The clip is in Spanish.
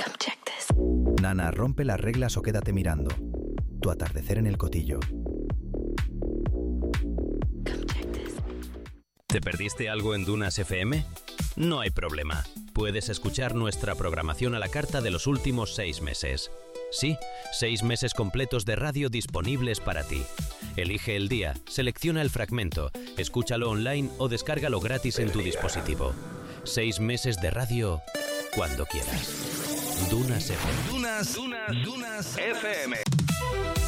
Nana, rompe las reglas o quédate mirando. Tu atardecer en el Cotillo. ¿Te perdiste algo en Dunas FM? No hay problema. Puedes escuchar nuestra programación a la carta de los últimos 6 meses. Sí, 6 meses completos de radio disponibles para ti. Elige el día, selecciona el fragmento, escúchalo online o descárgalo gratis en tu dispositivo. 6 meses de radio cuando quieras. Dunas FM. Dunas FM.